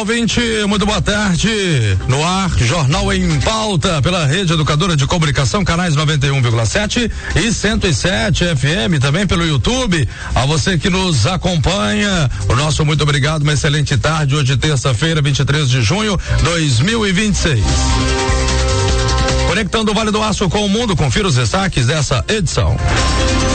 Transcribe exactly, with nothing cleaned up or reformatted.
Olá, ouvinte, muito boa tarde. No ar, Jornal em Pauta, pela Rede Educadora de Comunicação, canais noventa e um vírgula sete e cento e sete F M, também pelo YouTube. A você que nos acompanha, o nosso muito obrigado, uma excelente tarde. Hoje, terça-feira, vinte e três de junho de dois mil e vinte e seis. Conectando o Vale do Aço com o mundo, confira os destaques dessa edição.